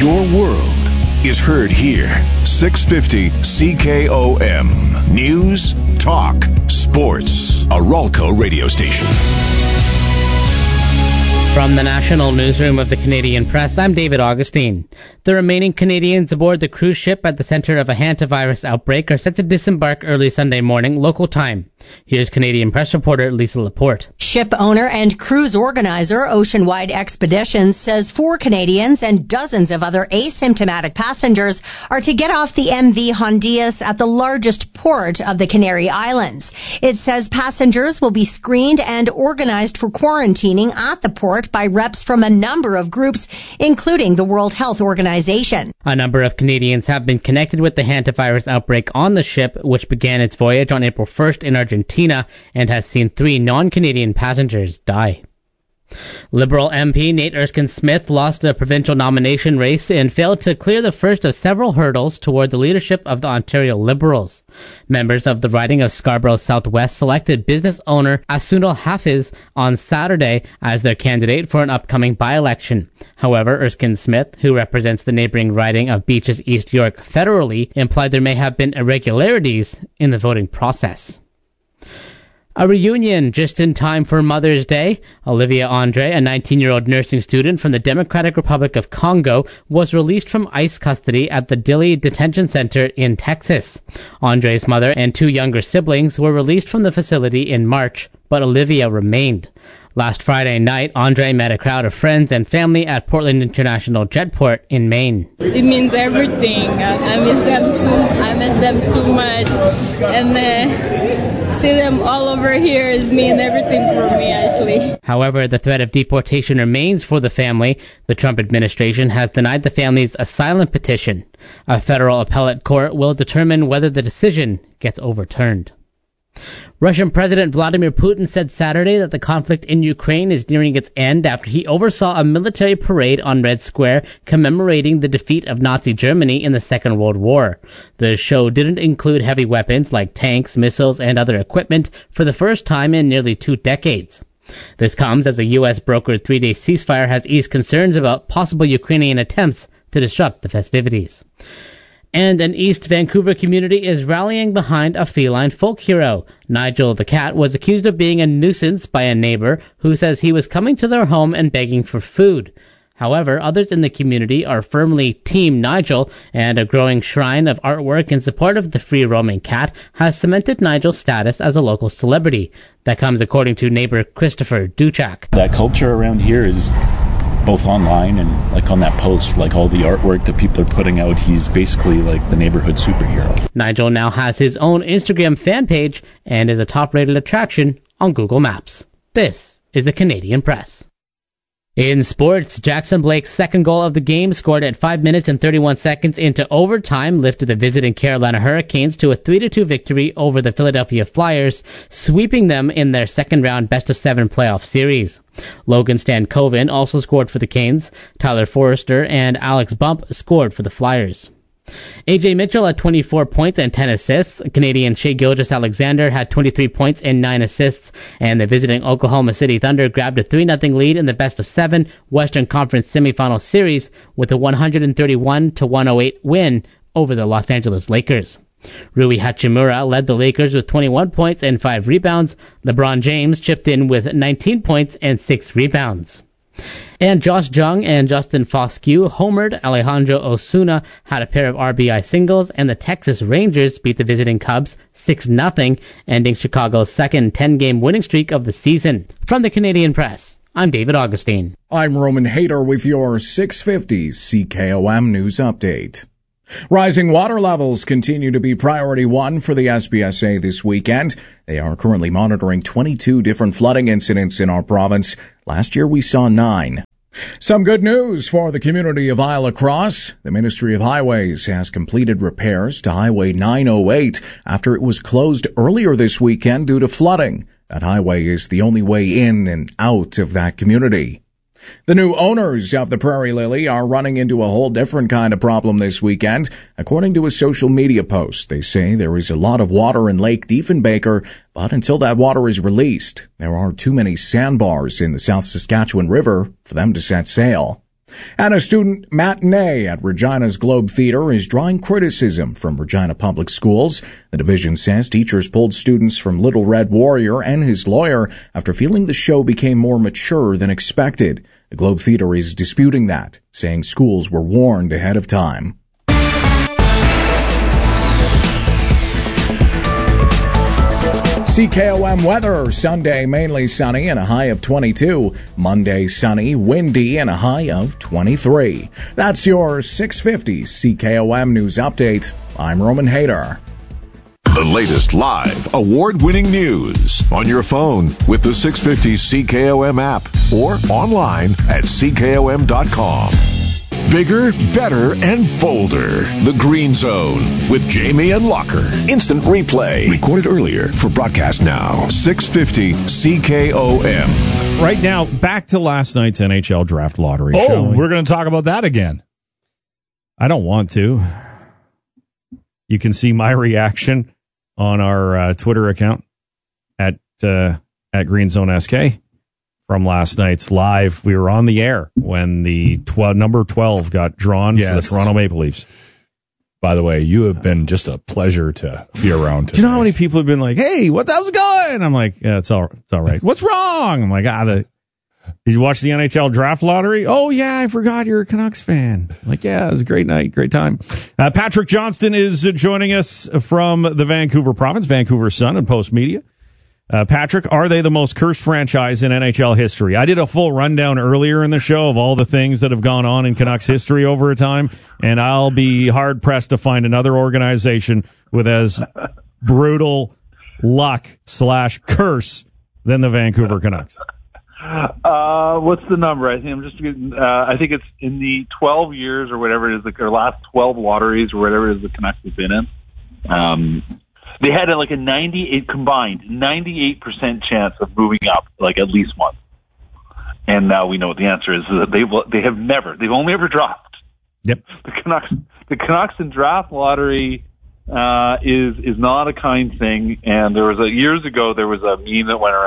Your world is heard here. 650 CKOM. News, talk, sports. A Ralco radio station. From the National Newsroom of the Canadian Press, I'm David Augustine. The remaining Canadians aboard the cruise ship at the center of a hantavirus outbreak are set to disembark early Sunday morning, local time. Here's Canadian Press reporter Lisa Laporte. Ship owner and cruise organizer Oceanwide Expeditions says 4 Canadians and dozens of other asymptomatic passengers are to get off the MV Hondias at the largest port of the Canary Islands. It says passengers will be screened and organized for quarantining at the port by reps from a number of groups, including the World Health Organization. A number of Canadians have been connected with the hantavirus outbreak on the ship, which began its voyage on April 1st in Argentina and has seen 3 non-Canadian passengers die. Liberal MP Nate Erskine-Smith lost a provincial nomination race and failed to clear the first of several hurdles toward the leadership of the Ontario Liberals. Members of the riding of Scarborough Southwest selected business owner Asunal Hafiz on Saturday as their candidate for an upcoming by-election. However, Erskine-Smith, who represents the neighboring riding of Beaches East York federally, implied there may have been irregularities in the voting process. A reunion just in time for Mother's Day. Olivia Andre, a 19-year-old nursing student from the Democratic Republic of Congo, was released from ICE custody at the Dilley Detention Center in Texas. Andre's mother and 2 younger siblings were released from the facility in March, but Olivia remained. Last Friday night, Andre met a crowd of friends and family at Portland International Jetport in Maine. It means everything. I miss them I miss them too much. And see them all over here is mean everything for me, actually. However, the threat of deportation remains for the family. The Trump administration has denied the family's asylum petition. A federal appellate court will determine whether the decision gets overturned. Russian President Vladimir Putin said Saturday that the conflict in Ukraine is nearing its end after he oversaw a military parade on Red Square commemorating the defeat of Nazi Germany in the Second World War. The show didn't include heavy weapons like tanks, missiles, and other equipment for the first time in nearly 2 decades. This comes as a U.S.-brokered 3-day ceasefire has eased concerns about possible Ukrainian attempts to disrupt the festivities. And an East Vancouver community is rallying behind a feline folk hero. Nigel the cat was accused of being a nuisance by a neighbor who says he was coming to their home and begging for food. However, others in the community are firmly Team Nigel, and a growing shrine of artwork in support of the free-roaming cat has cemented Nigel's status as a local celebrity. That comes according to neighbor Christopher Duchak. That culture around here is both online and like on that post, like all the artwork that people are putting out, he's basically like the neighborhood superhero. Nigel now has his own Instagram fan page and is a top-rated attraction on Google Maps. This is the Canadian Press. In sports, Jackson Blake's second goal of the game, scored at 5 minutes and 31 seconds into overtime, lifted the visiting Carolina Hurricanes to a 3-2 victory over the Philadelphia Flyers, sweeping them in their second-round best-of-7 playoff series. Logan Stankoven also scored for the Canes. Tyler Forrester and Alex Bump scored for the Flyers. A.J. Mitchell had 24 points and 10 assists. Canadian Shai Gilgeous-Alexander had 23 points and 9 assists. And the visiting Oklahoma City Thunder grabbed a 3-0 lead in the best-of-7 Western Conference semifinal series with a 131-108 win over the Los Angeles Lakers. Rui Hachimura led the Lakers with 21 points and 5 rebounds. LeBron James chipped in with 19 points and 6 rebounds. And Josh Jung and Justin Foscue homered. Alejandro Osuna had a pair of RBI singles, and the Texas Rangers beat the visiting Cubs 6-0, ending Chicago's second 10-game winning streak of the season. From the Canadian Press, I'm David Augustine. I'm Roman Hayter with your 650 CKOM News Update. Rising water levels continue to be priority 1 for the SPSA this weekend. They are currently monitoring 22 different flooding incidents in our province. Last year we saw 9. Some good news for the community of Isla Cross. The Ministry of Highways has completed repairs to Highway 908 after it was closed earlier this weekend due to flooding. That highway is the only way in and out of that community. The new owners of the Prairie Lily are running into a whole different kind of problem this weekend. According to a social media post, they say there is a lot of water in Lake Diefenbaker, but until that water is released, there are too many sandbars in the South Saskatchewan River for them to set sail. And a student matinee at Regina's Globe Theatre is drawing criticism from Regina Public Schools. The division says teachers pulled students from Little Red Warrior and his lawyer after feeling the show became more mature than expected. The Globe Theatre is disputing that, saying schools were warned ahead of time. CKOM weather, Sunday mainly sunny and a high of 22. Monday sunny, windy and a high of 23. That's your 650 CKOM news update. I'm Roman Hayter. The latest live, award-winning news on your phone with the 650 CKOM app or online at CKOM.com. Bigger, better, and bolder. The Green Zone with Jamie and Locker. Instant replay. Recorded earlier for broadcast now. 650 CKOM. Right now, back to last night's NHL draft lottery. Oh, we're going to talk about that again. I don't want to. You can see my reaction on our Twitter account at Green Zone SK. From last night's live, we were on the air when the number 12 got drawn for the Toronto Maple Leafs. By the way, you have been just a pleasure to be around today. Do you know how many people have been like, "Hey, how's it going?" I'm like, "Yeah, it's all right." What's wrong? I'm like, did you watch the NHL draft lottery? Oh yeah, I forgot you're a Canucks fan. I'm like, yeah, it was a great night, great time. Patrick Johnston is joining us from the Vancouver province, Vancouver Sun and Post Media. Patrick, are they the most cursed franchise in NHL history? I did a full rundown earlier in the show of all the things that have gone on in Canucks history over time, and I'll be hard-pressed to find another organization with as brutal luck / curse than the Vancouver Canucks. What's the number? I think I'm just getting, I think it's in the 12 years or whatever it is, or last 12 lotteries or whatever it is the Canucks have been in. They had a 98% chance of moving up, at least once. And now we know what the answer is. They've only ever dropped. Yep. The Canucks in draft lottery is not a kind thing. And years ago there was a meme that went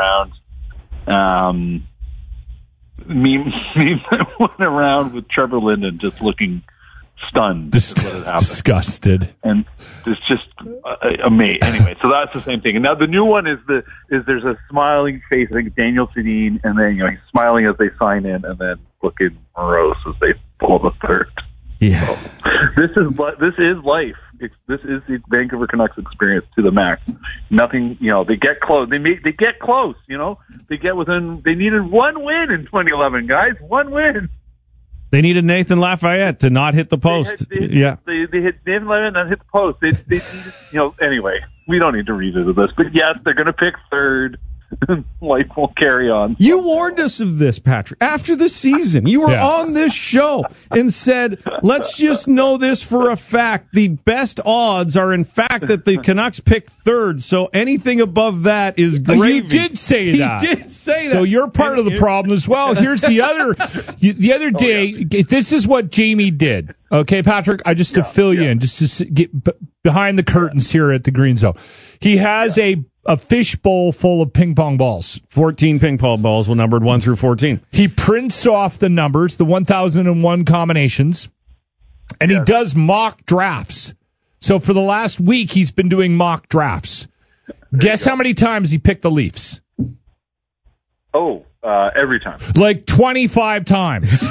around with Trevor Linden just looking stunned, disgusted, and it's just amazing. Anyway, so that's the same thing. And now the new one is there's a smiling face. I think Daniel Sedin, and then he's smiling as they sign in, and then looking morose as they pull the third. Yeah, so, this is life. This is the Vancouver Canucks experience to the max. Nothing, they get close. They get close. They get within. They needed one win in 2011, guys. One win. They needed Nathan Lafayette to not hit the post. They hit Nathan Lafayette and not hit the post. They needed, anyway, we don't need to revisit this. But yes, they're going to pick third. Life will carry on. You warned us of this, Patrick. After the season, you were on this show and said, let's just know this for a fact. The best odds are, in fact, that the Canucks pick third, so anything above that is gravy. You did say that. He did say that. So you're part of the problem as well. Here's the other day, this is what Jamie did. Okay, Patrick, to fill you in, just to get behind the curtains here at the Green Zone. He has a fishbowl full of ping pong balls. 14 ping pong balls were numbered 1 through 14. He prints off the numbers, the 1001 combinations, and he does mock drafts. So for the last week, he's been doing mock drafts. Guess how many times he picked the Leafs? Every time. 25 times.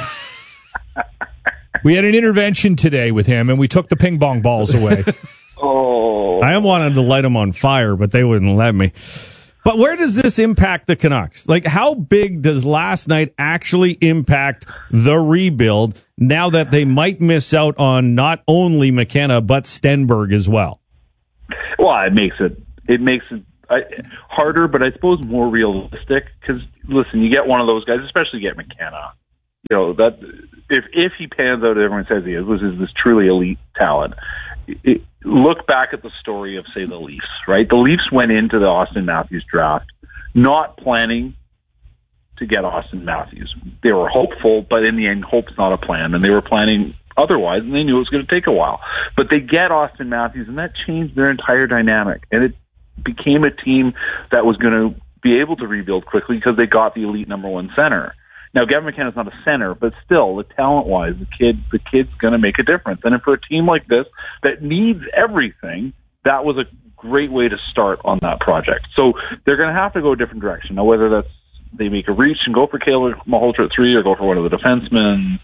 We had an intervention today with him, and we took the ping pong balls away. I wanted to light them on fire, but they wouldn't let me. But where does this impact the Canucks? How big does last night actually impact the rebuild now that they might miss out on not only McKenna, but Stenberg as well? Well, it makes it harder, but I suppose more realistic. Because, listen, you get one of those guys, especially you get McKenna. That if he pans out, everyone says he is, is this truly elite talent. Look back at the story of, say, the Leafs, right? The Leafs went into the Austin Matthews draft not planning to get Austin Matthews. They were hopeful, but in the end, hope's not a plan, and they were planning otherwise, and they knew it was going to take a while. But they get Austin Matthews, and that changed their entire dynamic, and it became a team that was going to be able to rebuild quickly because they got the elite number one center. Now, Gavin McKenna's not a center, but still, the talent-wise, the kid's going to make a difference. And for a team like this that needs everything, that was a great way to start on that project. So they're going to have to go a different direction. Now, whether that's they make a reach and go for Caleb Malhotra at 3 or go for one of the defensemen,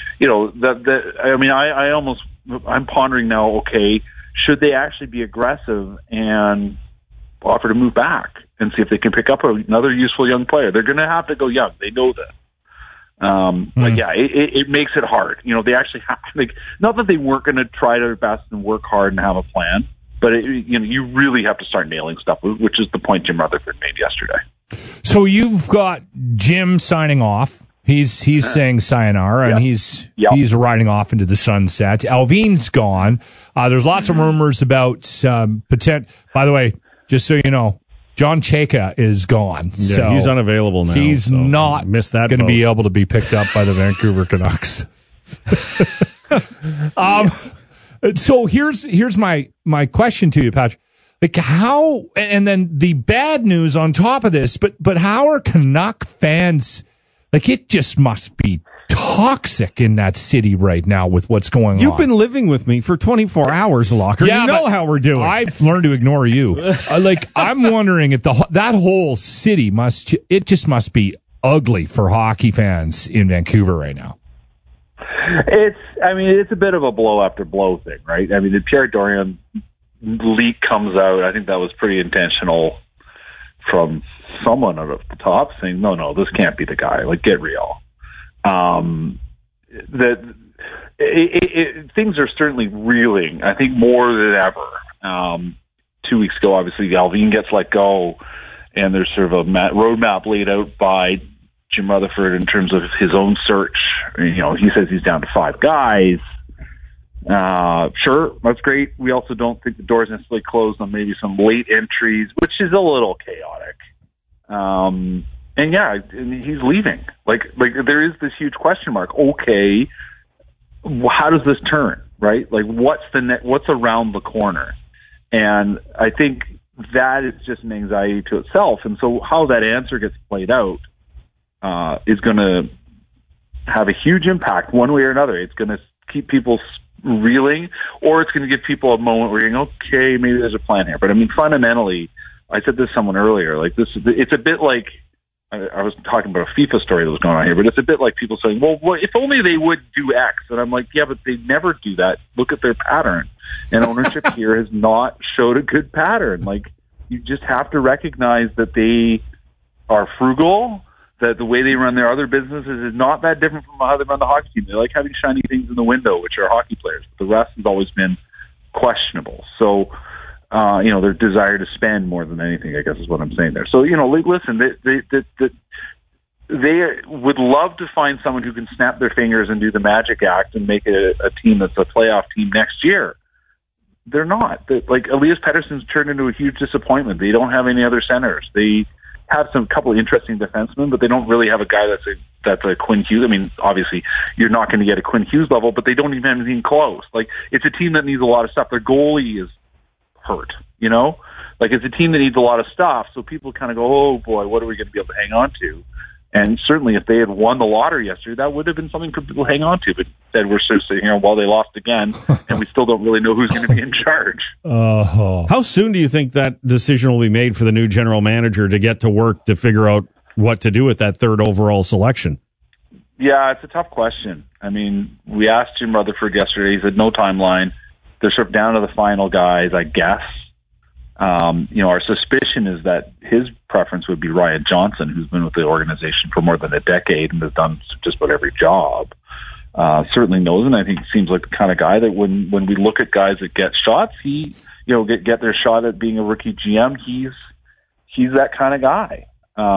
I'm pondering now, okay, should they actually be aggressive and offer to move back and see if they can pick up another useful young player? They're going to have to go young. They know that. But yeah, it makes it hard. They actually have to, not that they weren't going to try their best and work hard and have a plan, but you really have to start nailing stuff, which is the point Jim Rutherford made yesterday. So you've got Jim signing off. He's saying sayonara, and he's riding off into the sunset. Alvin's gone. There's lots of rumors about potential. By the way, just so you know, John Chayka is gone. Yeah, so he's unavailable now. He's not going to be able to be picked up by the Vancouver Canucks. So here's my question to you, Patrick. Like how, and then the bad news on top of this, but how are Canuck fans? Like it just must be toxic in that city right now with what's going on. You've been living with me for 24 hours, Locker. Yeah, you know how we're doing. I've learned to ignore you. I'm wondering if that whole city must be ugly for hockey fans in Vancouver right now. It's a bit of a blow after blow thing, right? I mean, the Pierre Dorion leak comes out. I think that was pretty intentional from someone at the top saying, no, this can't be the guy. Like, get real. Things are certainly reeling, I think, more than ever. 2 weeks ago, obviously, Alvin gets let go, and there's sort of a roadmap laid out by Jim Rutherford in terms of his own search. He says he's down to 5 guys. Sure, that's great. We also don't think the door's necessarily closed on maybe some late entries, which is a little chaotic. And he's leaving. Like there is this huge question mark. Okay, how does this turn? Right? Like, what's around the corner? And I think that is just an anxiety to itself. And so, how that answer gets played out is going to have a huge impact one way or another. It's going to keep people reeling, or it's going to give people a moment where you're going, okay, maybe there's a plan here. But I mean, fundamentally, I said this to someone earlier, like it's a bit like, I was talking about a FIFA story that was going on here, but it's a bit like people saying, well, if only they would do X. And I'm like, yeah, but they never do that. Look at their pattern. And ownership here has not showed a good pattern. Like, you just have to recognize that they are frugal, that the way they run their other businesses is not that different from how they run the hockey team. They like having shiny things in the window, which are hockey players. But the rest has always been questionable. So, their desire to spend more than anything, I guess, is what I'm saying there. So, listen, they would love to find someone who can snap their fingers and do the magic act and make a team that's a playoff team next year. They're not. Elias Pettersson's turned into a huge disappointment. They don't have any other centers. They have some couple of interesting defensemen, but they don't really have a guy that's a Quinn Hughes. I mean, obviously, you're not going to get a Quinn Hughes level, but they don't even have anything close. Like, it's a team that needs a lot of stuff. Their goalie is hurt, it's a team that needs a lot of stuff. So people kind of go, oh boy, what are we going to be able to hang on to? And certainly if they had won the lottery yesterday, that would have been something for people to hang on to. But instead we're sort of sitting here, well, they lost again, and we still don't really know who's going to be in charge. How soon do you think that decision will be made for the new general manager to get to work to figure out what to do with that third overall selection? Yeah, it's a tough question. I mean, we asked Jim Rutherford yesterday. He said no timeline. They're sort of down to the final guys, I guess. Our suspicion is that his preference would be Ryan Johnson, who's been with the organization for more than a decade and has done just about every job. Certainly knows, and I think seems like the kind of guy that when we look at guys that get shots, he get their shot at being a rookie GM. He's that kind of guy.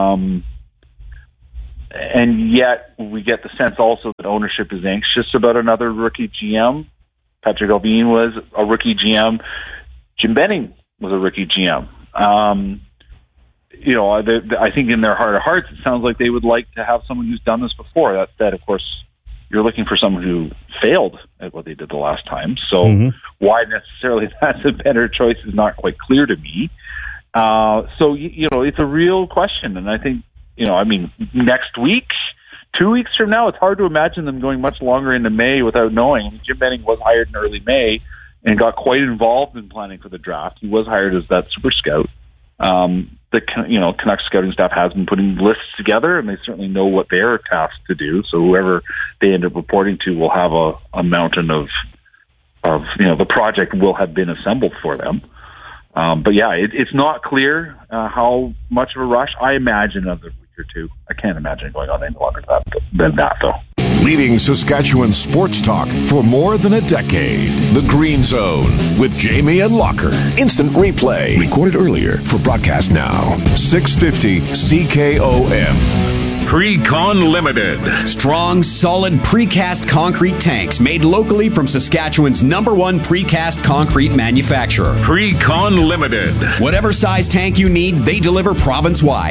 And yet we get the sense also that ownership is anxious about another rookie GM. Patrick Allvin was a rookie GM. Jim Benning was a rookie GM. I think in their heart of hearts, it sounds like they would like to have someone who's done this before. That said, of course, you're looking for someone who failed at what they did the last time. So why necessarily that's a better choice is not quite clear to me. So it's a real question. And I think, next week, 2 weeks from now, it's hard to imagine them going much longer into May without knowing. Jim Benning was hired in early May and got quite involved in planning for the draft. He was hired as that super scout. The Canucks scouting staff has been putting lists together, and they certainly know what they're tasked to do. So whoever they end up reporting to will have a mountain of the project will have been assembled for them. But yeah, it's not clear how much of a rush. I imagine another week or two. I can't imagine going on any longer than that, though. Leading Saskatchewan sports talk for more than a decade. The Green Zone with Jamie and Locker. Instant replay. Recorded earlier for broadcast now. 650 CKOM. Precon Limited. Strong, solid precast concrete tanks made locally from Saskatchewan's #1 precast concrete manufacturer. Precon Limited. Whatever size tank you need, they deliver province-wide.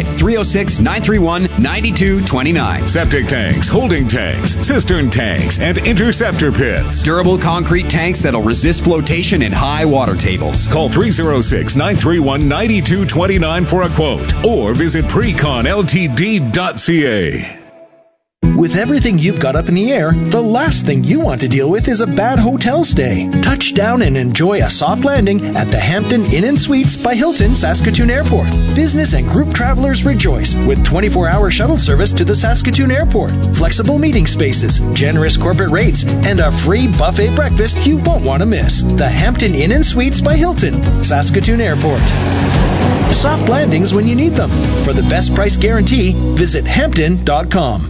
306-931-9229. Septic tanks, holding tanks, cistern tanks, and interceptor pits. Durable concrete tanks that'll resist flotation in high water tables. Call 306-931-9229 for a quote or visit preconltd.ca. With everything you've got up in the air, the last thing you want to deal with is a bad hotel stay. Touch down and enjoy a soft landing at the Hampton Inn and Suites by Hilton Saskatoon Airport. Business and group travelers rejoice with 24-hour shuttle service to the Saskatoon Airport, flexible meeting spaces, generous corporate rates, and a free buffet breakfast you won't want to miss. The Hampton Inn and Suites by Hilton, Saskatoon Airport. Soft landings when you need them. For the best price guarantee, visit Hampton.com.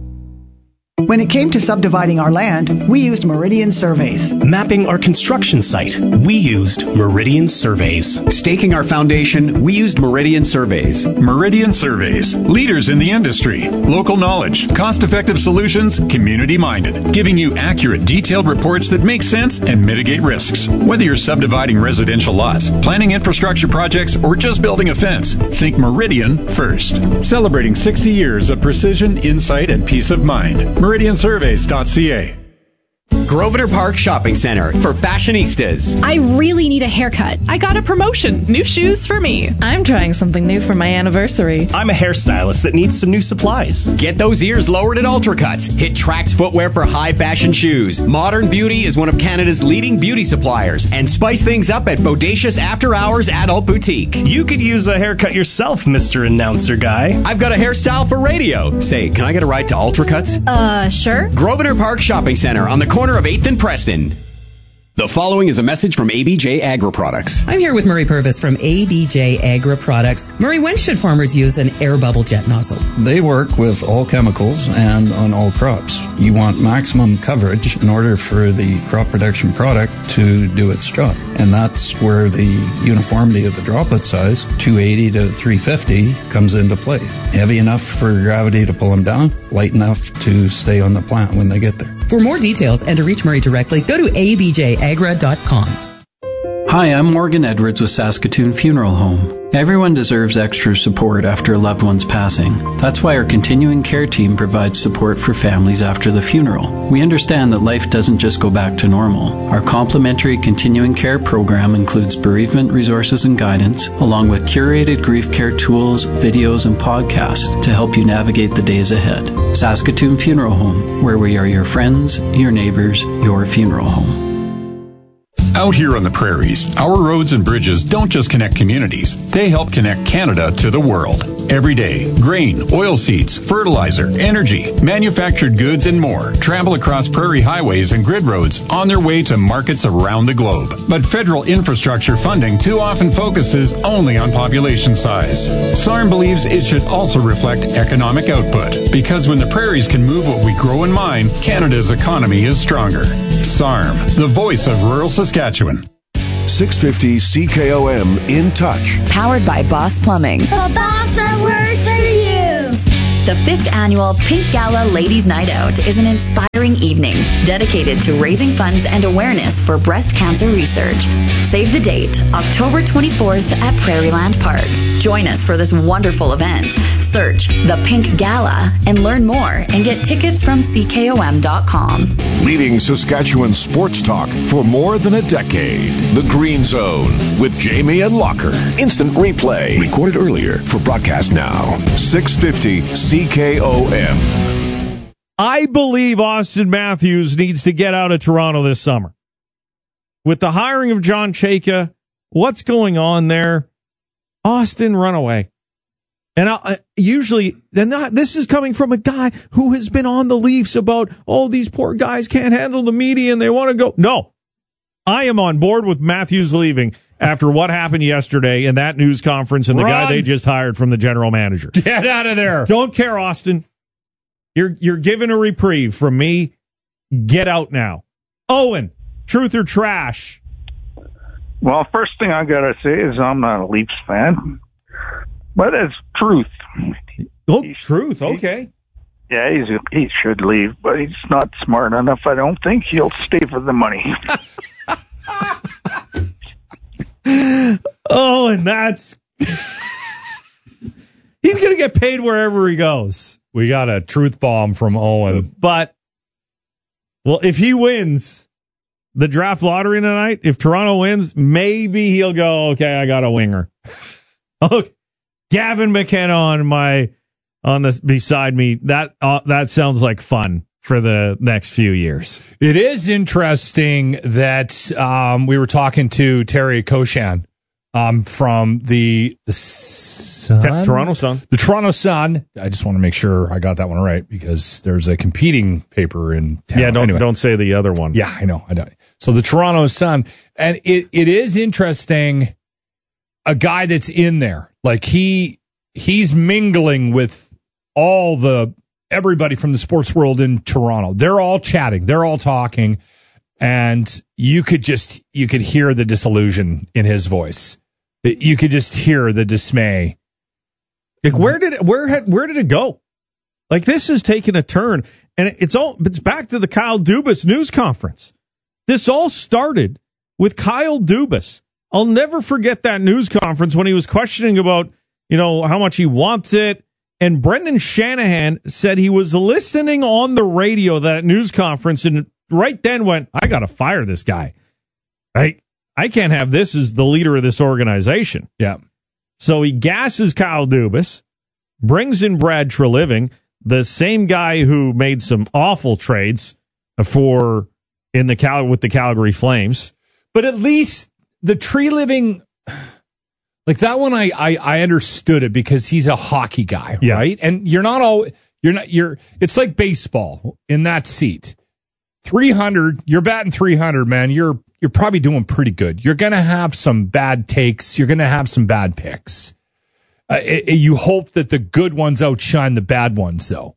When it came to subdividing our land, we used Meridian Surveys. Mapping our construction site, we used Meridian Surveys. Staking our foundation, we used Meridian Surveys. Meridian Surveys, leaders in the industry. Local knowledge, cost-effective solutions, community-minded, giving you accurate, detailed reports that make sense and mitigate risks. Whether you're subdividing residential lots, planning infrastructure projects, or just building a fence, think Meridian first. Celebrating 60 years of precision, insight, and peace of mind. MeridianSurveys.ca. Grosvenor Park Shopping Center for fashionistas. I really need a haircut. I got a promotion. New shoes for me. I'm trying something new for my anniversary. I'm a hairstylist that needs some new supplies. Get those ears lowered at Ultracuts. Hit Trax Footwear for high fashion shoes. Modern Beauty is one of Canada's leading beauty suppliers. And spice things up at Bodacious After Hours Adult Boutique. You could use a haircut yourself, Mr. Announcer Guy. I've got a hairstyle for radio. Say, can I get a ride to Ultracuts? Sure. Grosvenor Park Shopping Center on the corner of 8th and Preston. The following is a message from ABJ Agri Products. I'm here with Murray Purvis from ABJ Agri Products. Murray, when should farmers use an air bubble jet nozzle? They work with all chemicals and on all crops. You want maximum coverage in order for the crop protection product to do its job. And that's where the uniformity of the droplet size, 280 to 350, comes into play. Heavy enough for gravity to pull them down, light enough to stay on the plant when they get there. For more details and to reach Murray directly, go to abjagra.com. Hi, I'm Morgan Edwards with Saskatoon Funeral Home. Everyone deserves extra support after a loved one's passing. That's why our continuing care team provides support for families after the funeral. We understand that life doesn't just go back to normal. Our complimentary continuing care program includes bereavement resources and guidance, along with curated grief care tools, videos, and podcasts to help you navigate the days ahead. Saskatoon Funeral Home, where we are your friends, your neighbors, your funeral home. Out here on the prairies, our roads and bridges don't just connect communities. They help connect Canada to the world. Every day, grain, oilseeds, fertilizer, energy, manufactured goods, and more travel across prairie highways and grid roads on their way to markets around the globe. But federal infrastructure funding too often focuses only on population size. SARM believes it should also reflect economic output, because when the prairies can move what we grow and mine, Canada's economy is stronger. SARM, the voice of rural Saskatchewan. 650 CKOM In Touch. Powered by Boss Plumbing. The boss that works for you. The 5th annual Pink Gala Ladies Night Out is an inspiring evening dedicated to raising funds and awareness for breast cancer research. Save the date, October 24th at Prairieland Park. Join us for this wonderful event. Search The Pink Gala and learn more and get tickets from CKOM.com. Leading Saskatchewan sports talk for more than a decade. The Green Zone with Jamie and Locker. Instant replay. Recorded earlier for broadcast now. 650 CKOM. I believe Austin Matthews needs to get out of Toronto this summer. With the hiring of John Chayka, what's going on there? Austin, run away. And this is coming from a guy who has been on the Leafs about, these poor guys can't handle the media and they want to go. No, I am on board with Matthews leaving after what happened yesterday in that news conference and the guy they just hired from the general manager. Get out of there. Don't care, Austin. You're given a reprieve from me. Get out now. Owen, truth or trash? Well, first thing I got to say is I'm not a Leafs fan. But it's truth. Truth, okay. He should leave, but he's not smart enough. I don't think he'll stay for the money. And that's... He's going to get paid wherever he goes. We got a truth bomb from Owen. But, if he wins the draft lottery tonight, if Toronto wins, maybe he'll go, okay, I got a winger. Okay. Gavin McKenna beside me. That sounds like fun for the next few years. It is interesting that we were talking to Terry Koshan from the Sun? Toronto Sun. The Toronto Sun. I just want to make sure I got that one right because there's a competing paper in town. Yeah, don't say the other one. Yeah, I know. So the Toronto Sun, and it is interesting. A guy that's in there, like he's mingling with everybody from the sports world in Toronto. They're all chatting, they're all talking, and you could hear the disillusion in his voice. You could just hear the dismay. Like where did it go? Like this has taken a turn, and it's back to the Kyle Dubas news conference. This all started with Kyle Dubas. I'll never forget that news conference when he was questioning about, how much he wants it. And Brendan Shanahan said he was listening on the radio, that news conference, and right then went, I got to fire this guy. I can't have this as the leader of this organization. Yeah. So he gasses Kyle Dubas, brings in Brad Treliving, the same guy who made some awful trades with the Calgary Flames. But at least the Treliving, like that one, I understood it because he's a hockey guy, right? And it's like baseball in that seat. 300, you're batting 300, man. You're probably doing pretty good. You're going to have some bad takes. You're going to have some bad picks. You hope that the good ones outshine the bad ones, though.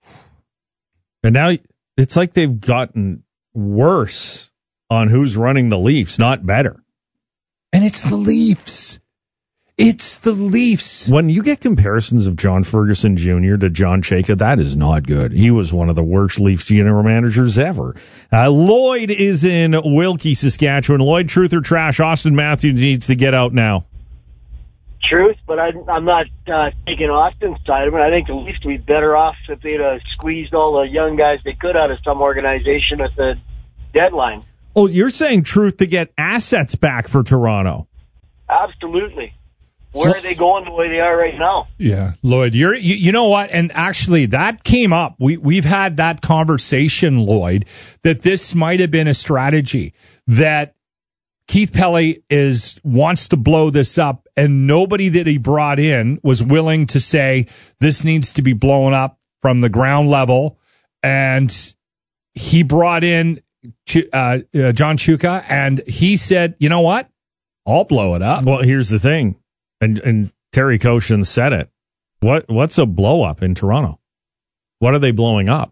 And now it's like they've gotten worse on who's running the Leafs, not better. And it's the Leafs. It's the Leafs. When you get comparisons of John Ferguson Jr. to John Chayka, that is not good. He was one of the worst Leafs general managers ever. Lloyd is in Wilkie, Saskatchewan. Lloyd, truth or trash? Austin Matthews needs to get out now. Truth, but I'm not taking Austin's side of it. I think the Leafs would be better off if they'd squeezed all the young guys they could out of some organization at the deadline. Oh, you're saying truth to get assets back for Toronto? Absolutely. Where are they going the way they are right now? Yeah, Lloyd, you know what? And actually, that came up. We've had that conversation, Lloyd, that this might have been a strategy that Keith Pelley wants to blow this up, and nobody that he brought in was willing to say this needs to be blown up from the ground level. And he brought in John Chayka, and he said, you know what? I'll blow it up. Well, here's the thing. And Terry Koshan said it. What's a blow up in Toronto? What are they blowing up?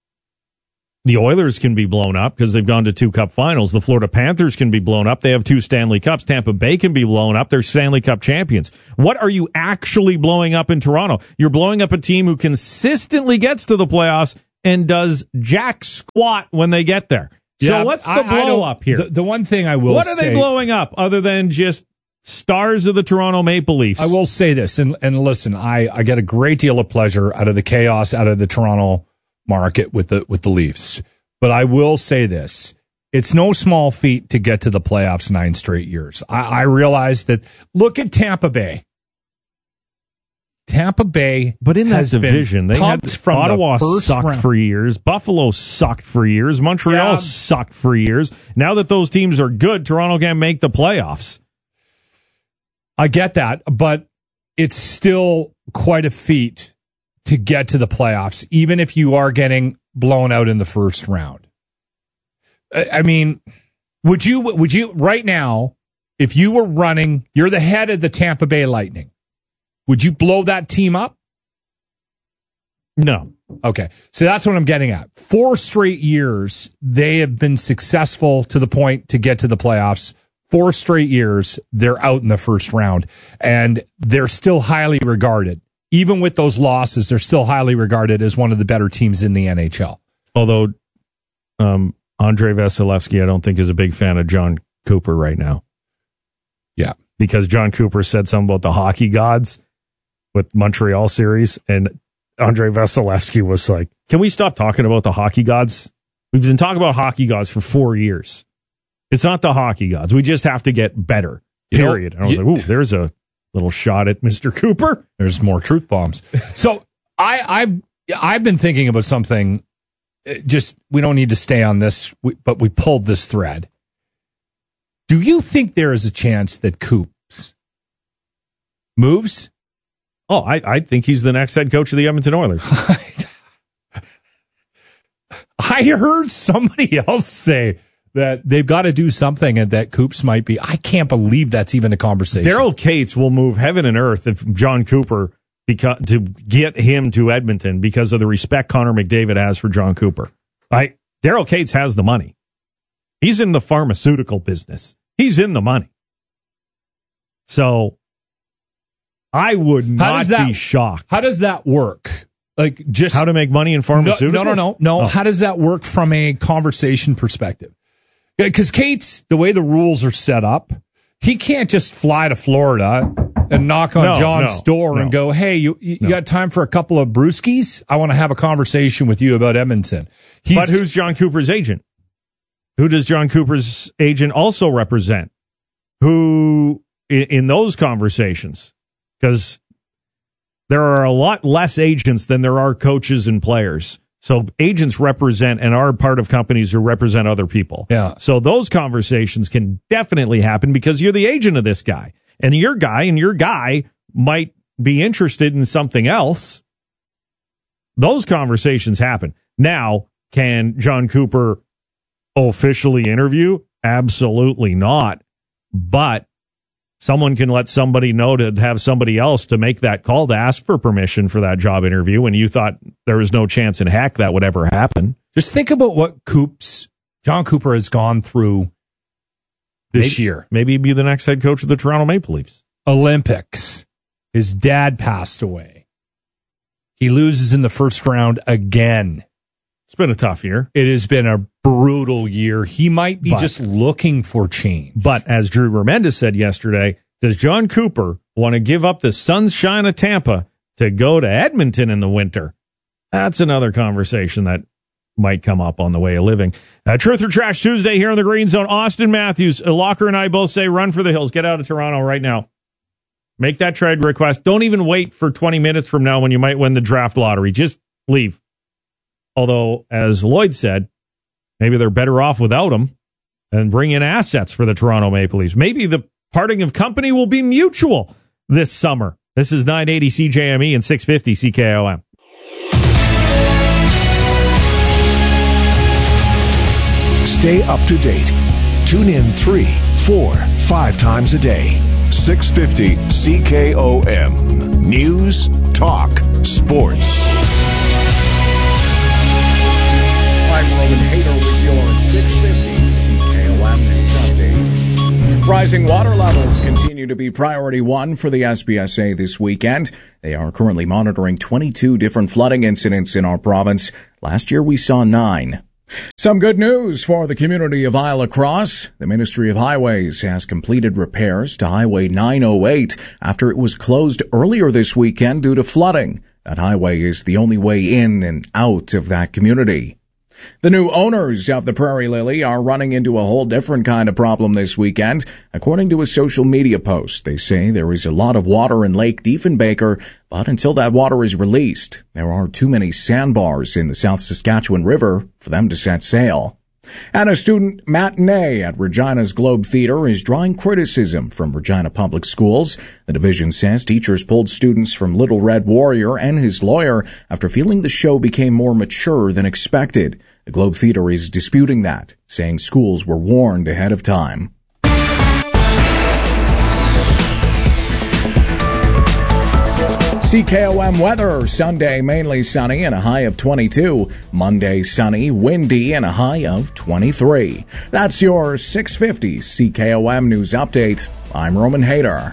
The Oilers can be blown up because they've gone to 2 Cup finals. The Florida Panthers can be blown up. They have 2 Stanley Cups. Tampa Bay can be blown up. They're Stanley Cup champions. What are you actually blowing up in Toronto? You're blowing up a team who consistently gets to the playoffs and does jack squat when they get there. So what's the blow up here? The one thing I will say. What are they blowing up other than just stars of the Toronto Maple Leafs? I will say this, and listen, I get a great deal of pleasure out of the chaos out of the Toronto market with the Leafs. But I will say this. It's no small feat to get to the playoffs 9 straight years. I realize that. Look at Tampa Bay. Tampa Bay, but in that has division, they had from Ottawa the first sucked round. for years, Buffalo sucked for years, Montreal sucked for years. Now that those teams are good, Toronto can't make the playoffs. I get that, but it's still quite a feat to get to the playoffs, even if you are getting blown out in the first round. I mean, would you right now, if you were running, you're the head of the Tampa Bay Lightning, would you blow that team up? No. Okay. So that's what I'm getting at. 4 straight years, they have been successful to the point to get to the playoffs. 4 straight years, they're out in the first round, and they're still highly regarded. Even with those losses, they're still highly regarded as one of the better teams in the NHL. Although Andrei Vasilevsky, I don't think, is a big fan of John Cooper right now. Yeah. Because John Cooper said something about the hockey gods with Montreal series, and Andrei Vasilevsky was like, can we stop talking about the hockey gods? We've been talking about hockey gods for 4 years. It's not the hockey gods. We just have to get better, period. And I was like, ooh, there's a little shot at Mr. Cooper. There's more truth bombs. So I've been thinking about something. Just, we don't need to stay on this, but we pulled this thread. Do you think there is a chance that Coops moves? Oh, I think he's the next head coach of the Edmonton Oilers. I heard somebody else say that they've got to do something and that Coops might be. I can't believe that's even a conversation. Daryl Cates will move heaven and earth if John Cooper to get him to Edmonton because of the respect Connor McDavid has for John Cooper. Daryl Cates has the money. He's in the pharmaceutical business. He's in the money. So I would not be shocked. How does that work? Like, just how to make money in pharmaceuticals? No. How does that work from a conversation perspective? Because Cates, the way the rules are set up, he can't just fly to Florida and knock on John's door and go, hey, you got time for a couple of brewskis? I want to have a conversation with you about Edmonton. But who's John Cooper's agent? Who does John Cooper's agent also represent? Who in those conversations? Because there are a lot less agents than there are coaches and players. So agents represent and are part of companies who represent other people. Yeah. So those conversations can definitely happen because you're the agent of this guy. And your guy might be interested in something else. Those conversations happen. Now, can John Cooper officially interview? Absolutely not. But someone can let somebody know to have somebody else to make that call to ask for permission for that job interview when you thought there was no chance in heck that would ever happen. Just think about what John Cooper has gone through this year. Maybe he'd be the next head coach of the Toronto Maple Leafs. Olympics. His dad passed away. He loses in the first round again. It's been a tough year. It has been a brutal year. He might be just looking for change. But as Drew Remendez said yesterday, does John Cooper want to give up the sunshine of Tampa to go to Edmonton in the winter? That's another conversation that might come up on the way of living. Truth or Trash Tuesday here in the Green Zone. Austin Matthews, Locker and I both say run for the hills. Get out of Toronto right now. Make that trade request. Don't even wait for 20 minutes from now when you might win the draft lottery. Just leave. Although, as Lloyd said, maybe they're better off without him and bring in assets for the Toronto Maple Leafs. Maybe the parting of company will be mutual this summer. This is 980 CJME and 650 CKOM. Stay up to date. Tune in 3, 4, 5 times a day. 650 CKOM. News, talk, sports. I'm Roman Hader with your 650 CKOM News Update. Rising water levels continue to be priority one for the SBSA this weekend. They are currently monitoring 22 different flooding incidents in our province. Last year we saw 9. Some good news for the community of Isla Cross. The Ministry of Highways has completed repairs to Highway 908 after it was closed earlier this weekend due to flooding. That highway is the only way in and out of that community. The new owners of the Prairie Lily are running into a whole different kind of problem this weekend. According to a social media post, they say there is a lot of water in Lake Diefenbaker, but until that water is released, there are too many sandbars in the South Saskatchewan River for them to set sail. And a student matinee at Regina's Globe Theatre is drawing criticism from Regina Public Schools. The division says teachers pulled students from Little Red Warrior and his lawyer after feeling the show became more mature than expected. The Globe Theatre is disputing that, saying schools were warned ahead of time. CKOM weather, Sunday mainly sunny and a high of 22. Monday sunny, windy and a high of 23. That's your 650 CKOM news update. I'm Roman Hayter.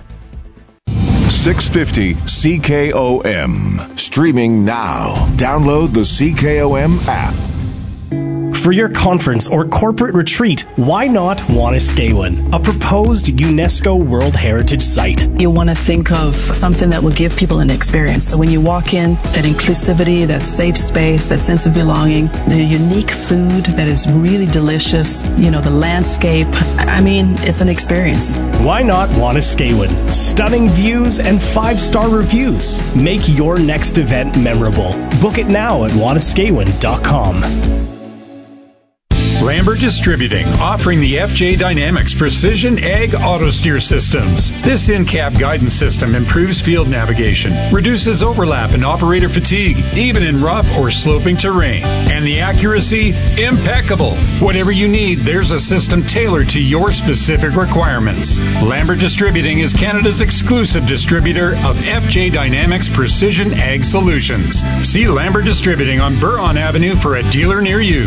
650 CKOM. Streaming now. Download the CKOM app. For your conference or corporate retreat, why not Wanuskewin, a proposed UNESCO World Heritage Site? You want to think of something that will give people an experience. So when you walk in, that inclusivity, that safe space, that sense of belonging, the unique food that is really delicious, the landscape. I mean, it's an experience. Why not Wanuskewin? Stunning views and 5-star reviews. Make your next event memorable. Book it now at wanuskewin.com. Lambert Distributing, offering the FJ Dynamics Precision Ag Auto Steer Systems. This in-cab guidance system improves field navigation, reduces overlap and operator fatigue, even in rough or sloping terrain. And the accuracy, impeccable. Whatever you need, there's a system tailored to your specific requirements. Lambert Distributing is Canada's exclusive distributor of FJ Dynamics Precision Ag Solutions. See Lambert Distributing on Buron Avenue for a dealer near you.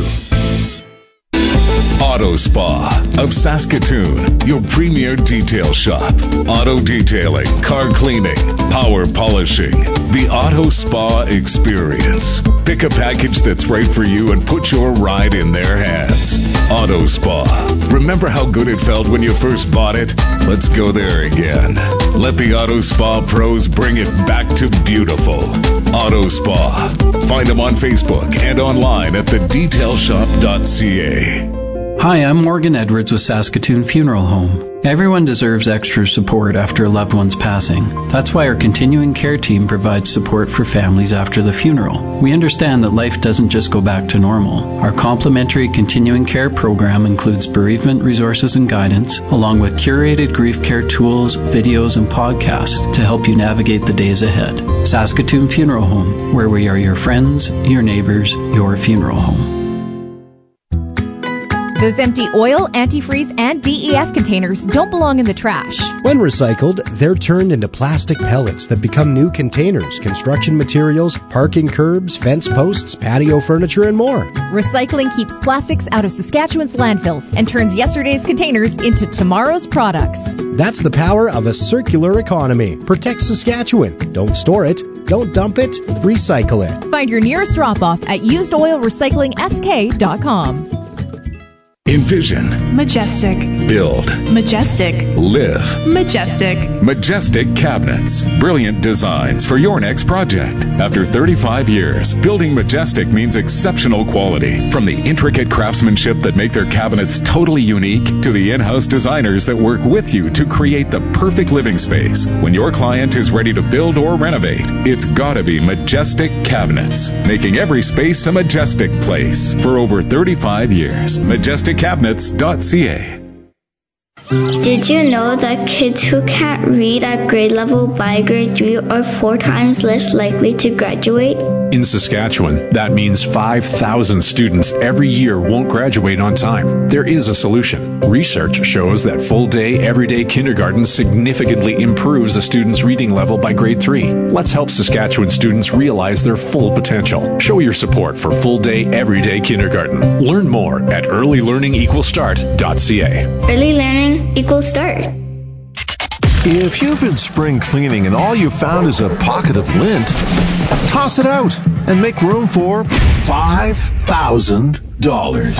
Auto Spa of Saskatoon, your premier detail shop. Auto detailing, car cleaning, power polishing. The Auto Spa experience. Pick a package that's right for you and put your ride in their hands. Auto Spa. Remember how good it felt when you first bought it? Let's go there again. Let the Auto Spa pros bring it back to beautiful. Auto Spa. Find them on Facebook and online at thedetailshop.ca. Hi, I'm Morgan Edwards with Saskatoon Funeral Home. Everyone deserves extra support after a loved one's passing. That's why our continuing care team provides support for families after the funeral. We understand that life doesn't just go back to normal. Our complimentary continuing care program includes bereavement resources and guidance, along with curated grief care tools, videos, and podcasts to help you navigate the days ahead. Saskatoon Funeral Home, where we are your friends, your neighbors, your funeral home. Those empty oil, antifreeze, and DEF containers don't belong in the trash. When recycled, they're turned into plastic pellets that become new containers, construction materials, parking curbs, fence posts, patio furniture, and more. Recycling keeps plastics out of Saskatchewan's landfills and turns yesterday's containers into tomorrow's products. That's the power of a circular economy. Protect Saskatchewan. Don't store it. Don't dump it. Recycle it. Find your nearest drop-off at usedoilrecyclingsk.com. Envision. Majestic. Build. Majestic. Live. Majestic. Majestic Cabinets. Brilliant designs for your next project. After 35 years, building Majestic means exceptional quality. From the intricate craftsmanship that make their cabinets totally unique to the in-house designers that work with you to create the perfect living space. When your client is ready to build or renovate, it's gotta be Majestic Cabinets, making every space a majestic place. For over 35 years, MajesticCabinets.ca. Did you know that kids who can't read at grade level by grade 3 are 4 times less likely to graduate? In Saskatchewan, that means 5,000 students every year won't graduate on time. There is a solution. Research shows that full-day, everyday kindergarten significantly improves a student's reading level by grade 3. Let's help Saskatchewan students realize their full potential. Show your support for full-day, everyday kindergarten. Learn more at earlylearningequalstart.ca. Early learning equals start. If you've been spring cleaning and all you found is a pocket of lint, toss it out and make room for $5,000.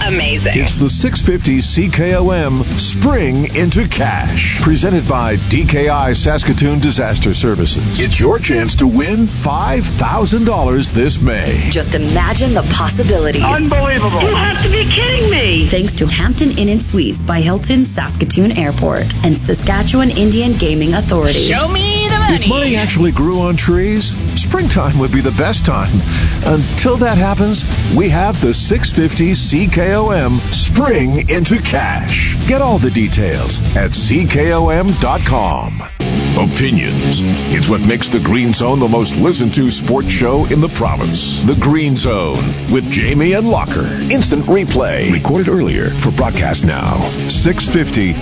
amazing. It's the 650 CKOM Spring into Cash, presented by DKI Saskatoon Disaster Services. It's your chance to win $5,000 this May. Just imagine the possibilities. Unbelievable. You have to be kidding me. Thanks to Hampton Inn and Suites by Hilton Saskatoon Airport and Saskatchewan Indian Gaming Authority. Show me the money. If money actually grew on trees, springtime would be the best time. Until that happens, we have the 650 CKOM Spring into Cash. Get all the details at CKOM.com. Opinions. It's what makes the Green Zone the most listened to sports show in the province. The Green Zone with Jamie and Locker. Instant replay. Recorded earlier for broadcast now. 650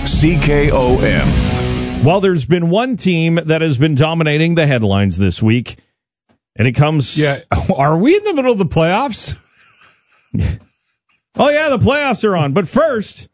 CKOM. Well, there's been one team that has been dominating the headlines this week, and it comes... Yeah, are we in the middle of the playoffs? Oh, yeah, the playoffs are on. But first,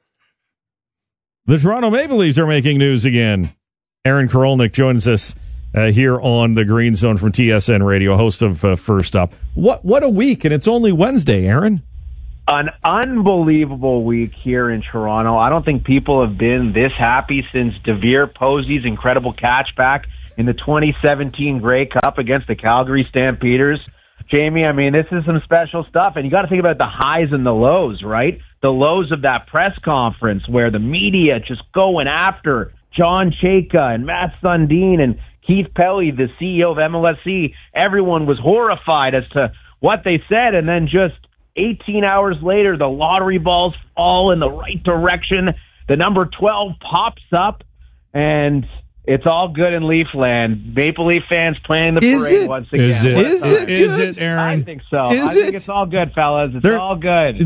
the Toronto Maple Leafs are making news again. Aaron Korolnik joins us here on the Green Zone from TSN Radio, host of First Up. What a week, and it's only Wednesday, Aaron. An unbelievable week here in Toronto. I don't think people have been this happy since Devere Posey's incredible catchback in the 2017 Grey Cup against the Calgary Stampeders. Jamie, I mean, this is some special stuff, and you got to think about the highs and the lows, right? The lows of that press conference where the media just going after John Chayka and Matt Sundin and Keith Pelly, the CEO of MLSE. Everyone was horrified as to what they said, and then just 18 hours later, the lottery balls fall in the right direction. The number 12 pops up, and it's all good in Leafland. Maple Leaf fans playing the parade once again. Is it, Aaron? I think so. I think it's all good, fellas. It's all good.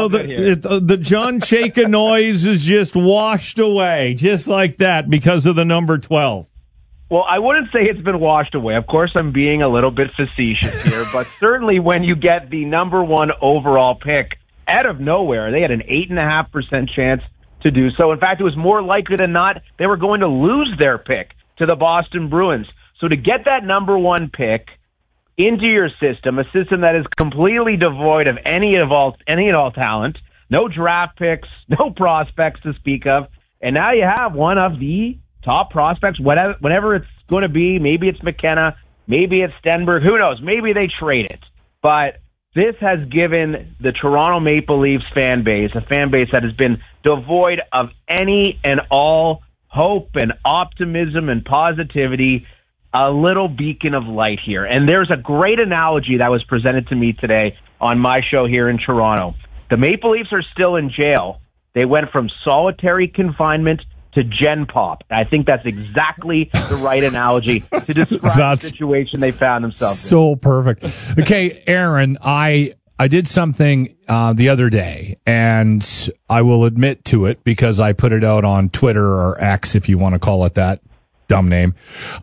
The John Chayka noise is just washed away, just like that, because of the number 12. Well, I wouldn't say it's been washed away. Of course, I'm being a little bit facetious here, but certainly when you get the number 1 overall pick out of nowhere, they had an 8.5% chance to do so. In fact, it was more likely than not they were going to lose their pick to the Boston Bruins. So to get that number 1 pick into your system, a system that is completely devoid of any and all talent, no draft picks, no prospects to speak of, and now you have one of the top prospects, whatever it's going to be. Maybe it's McKenna, maybe it's Stenberg, who knows? Maybe they trade it. But this has given the Toronto Maple Leafs fan base, a fan base that has been devoid of any and all hope and optimism and positivity, a little beacon of light here. And there's a great analogy that was presented to me today on my show here in Toronto. The Maple Leafs are still in jail. They went from solitary confinement to Gen Pop. I think that's exactly the right analogy to describe the situation they found themselves in. So perfect. Okay, Aaron, I did something the other day, and I will admit to it because I put it out on Twitter or X, if you want to call it that. Dumb name.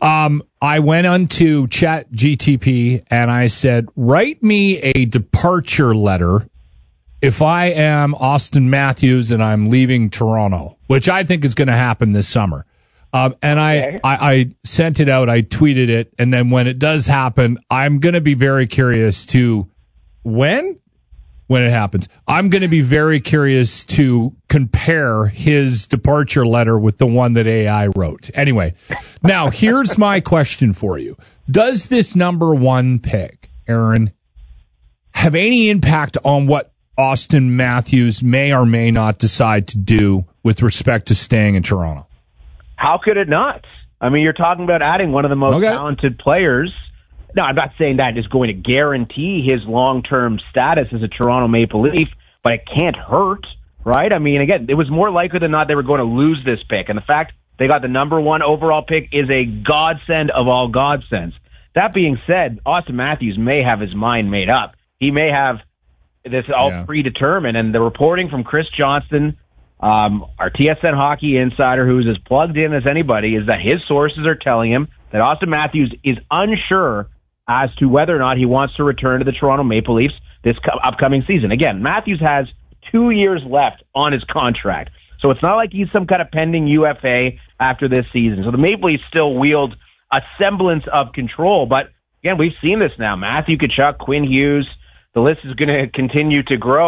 I went onto ChatGTP and I said, write me a departure letter if I am Austin Matthews and I'm leaving Toronto, which I think is going to happen this summer. And I sent it out, I tweeted it, and then when it does happen, I'm going to be very curious to when it happens. I'm going to be very curious to compare his departure letter with the one that AI wrote. Anyway, now here's my question for you. Does this number 1 pick, Aaron, have any impact on what Austin Matthews may or may not decide to do with respect to staying in Toronto? How could it not? I mean, you're talking about adding one of the most talented players. No, I'm not saying that is going to guarantee his long-term status as a Toronto Maple Leaf, but it can't hurt, right? I mean, again, it was more likely than not they were going to lose this pick, and the fact they got the number 1 overall pick is a godsend of all godsends. That being said, Austin Matthews may have his mind made up. He may have this all predetermined, and the reporting from Chris Johnston, our TSN hockey insider, who's as plugged in as anybody, is that his sources are telling him that Austin Matthews is unsure as to whether or not he wants to return to the Toronto Maple Leafs this upcoming season. Again, Matthews has 2 years left on his contract, so it's not like he's some kind of pending UFA after this season. So the Maple Leafs still wield a semblance of control, but again, we've seen this now. Matthew Tkachuk, Quinn Hughes, the list is going to continue to grow.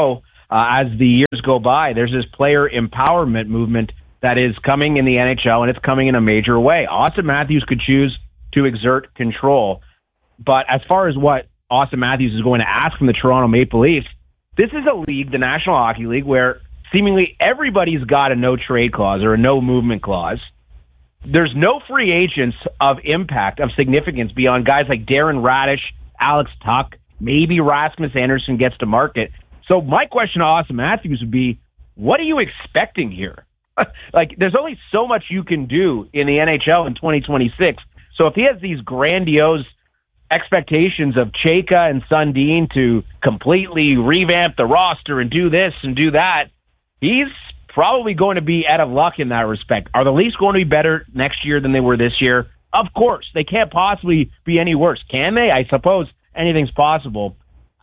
as the years go by. There's this player empowerment movement that is coming in the NHL, and it's coming in a major way. Austin Matthews could choose to exert control. But as far as what Austin Matthews is going to ask from the Toronto Maple Leafs, this is a league, the National Hockey League, where seemingly everybody's got a no-trade clause or a no-movement clause. There's no free agents of impact, of significance, beyond guys like Darren Radish, Alex Tuck, maybe Rasmus Anderson gets to market. So my question to Austin Matthews would be, what are you expecting here? Like, there's only so much you can do in the NHL in 2026. So if he has these grandiose expectations of Chayka and Sundin to completely revamp the roster and do this and do that, he's probably going to be out of luck in that respect. Are the Leafs going to be better next year than they were this year? Of course. They can't possibly be any worse. Can they? I suppose anything's possible.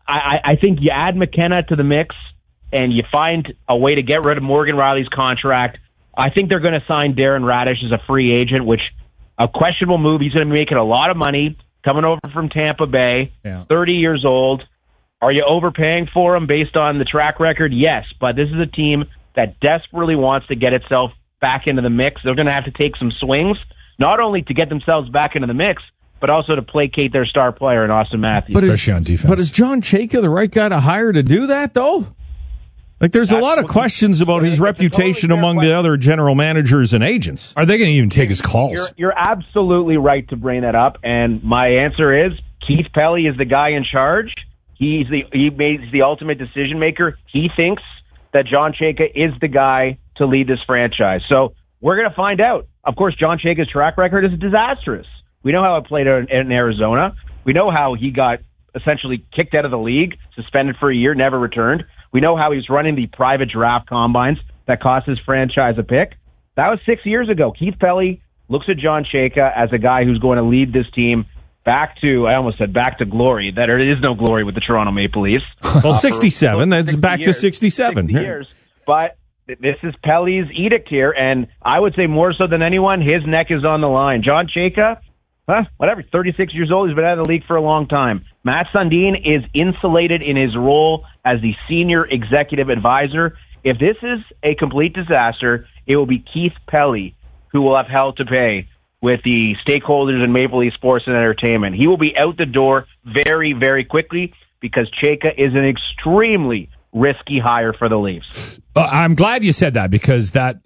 I think you add McKenna to the mix and you find a way to get rid of Morgan Rielly's contract. I think they're going to sign Darren Radish as a free agent, which a questionable move. He's going to be making a lot of money coming over from Tampa Bay, 30 years old. Are you overpaying for him based on the track record? Yes, but this is a team that desperately wants to get itself back into the mix. They're going to have to take some swings, not only to get themselves back into the mix, but also to placate their star player in Austin Matthews. Especially on defense. But is John Chayka the right guy to hire to do that, though? Like, there's a lot of questions about his reputation among the other general managers and agents. Are they going to even take his calls? You're absolutely right to bring that up, and my answer is Keith Pelly is the guy in charge. He made the ultimate decision maker. He thinks that John Chayka is the guy to lead this franchise. So we're going to find out. Of course, John Chayka's track record is disastrous. We know how it played in Arizona. We know how he got essentially kicked out of the league, suspended for a year, never returned. We know how he's running the private draft combines that cost his franchise a pick. That was 6 years ago. Keith Pelly looks at John Chayka as a guy who's going to lead this team back to, I almost said back to glory. That there is no glory with the Toronto Maple Leafs. Well, 67. That's back to 67. 60 years. But this is Pelly's edict here, and I would say more so than anyone, his neck is on the line. John Chayka, whatever, 36 years old. He's been out of the league for a long time. Matt Sundin is insulated in his role as the senior executive advisor. If this is a complete disaster, it will be Keith Pelly who will have hell to pay with the stakeholders in Maple Leaf Sports and Entertainment. He will be out the door very, very quickly because Chayka is an extremely risky hire for the Leafs. I'm glad you said that because that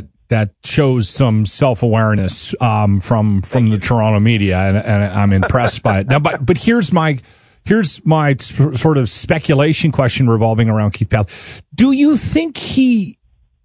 shows some self-awareness from the Toronto media, and I'm impressed by it. Now, but here's my sort of speculation question revolving around Keith Pelly. Do you think he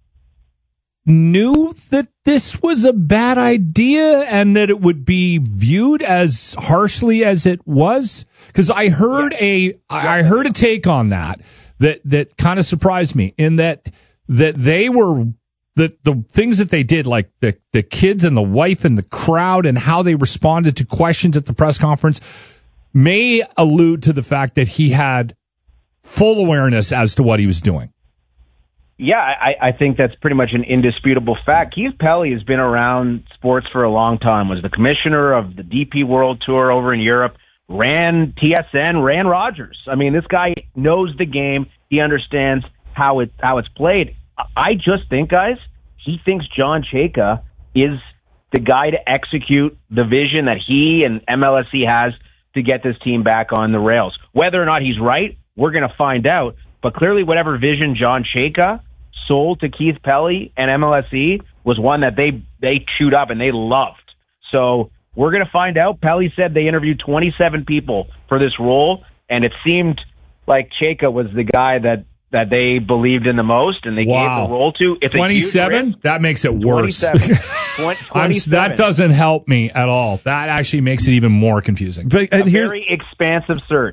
knew that this was a bad idea and that it would be viewed as harshly as it was? Because I heard a take on that kind of surprised me in that they were the things that they did, like the kids and the wife and the crowd and how they responded to questions at the press conference, may allude to the fact that he had full awareness as to what he was doing. Yeah, I think that's pretty much an indisputable fact. Keith Pelly has been around sports for a long time, was the commissioner of the DP World Tour over in Europe, ran TSN, ran Rogers. I mean, this guy knows the game. He understands how it's played. I just think, guys, he thinks John Chayka is the guy to execute the vision that he and MLSE has to get this team back on the rails. Whether or not he's right, we're going to find out. But clearly, whatever vision John Chayka sold to Keith Pelly and MLSE was one that they chewed up and they loved. So we're going to find out. Pelly said they interviewed 27 people for this role, and it seemed like Chayka was the guy that they believed in the most, and they gave the role to. It's 27? That makes it worse. 27. That doesn't help me at all. That actually makes it even more confusing. But, very expansive search.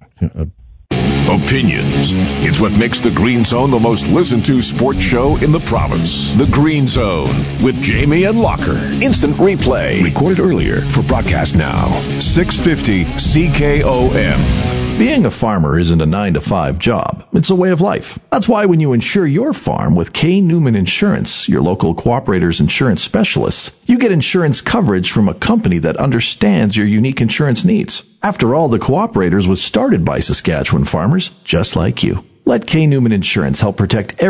Opinions. It's what makes the Green Zone the most listened to sports show in the province. The Green Zone with Jamie and Locker. Instant replay. Recorded earlier for broadcast now. 650 CKOM. Being a farmer isn't a 9-to-5 job. It's a way of life. That's why when you insure your farm with K. Newman Insurance, your local Cooperator's insurance specialists, you get insurance coverage from a company that understands your unique insurance needs. After all, the Cooperators was started by Saskatchewan farmers just like you. Let K. Newman Insurance help protect